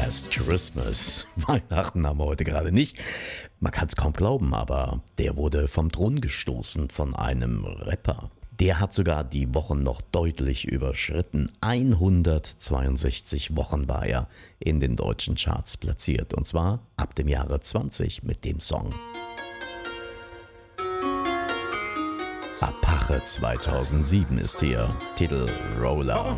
Last Christmas. Weihnachten haben wir heute gerade nicht. Man kann es kaum glauben, aber der wurde vom Thron gestoßen von einem Rapper. Der hat sogar die Wochen noch deutlich überschritten. 162 Wochen war er in den deutschen Charts platziert. Und zwar ab dem Jahre 20 mit dem Song Apache 2007 ist hier. Titel Roller.